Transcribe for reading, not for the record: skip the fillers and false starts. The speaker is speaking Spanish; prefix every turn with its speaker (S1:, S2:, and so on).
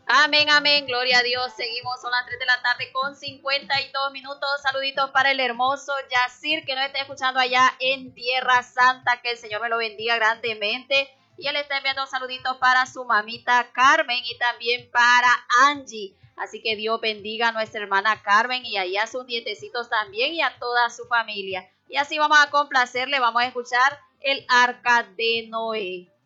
S1: Amén, amén, gloria a Dios. Seguimos, son las 3 de la tarde con 52 minutos. Saluditos para el hermoso Yacir que nos está escuchando allá en Tierra Santa. Que el Señor me lo bendiga grandemente. Y él está enviando saluditos para su mamita Carmen y también para Angie. Así que Dios bendiga a nuestra hermana Carmen y allá a sus nietecitos también y a toda su familia. Y así vamos a complacerle, vamos a escuchar el Arca de Noé.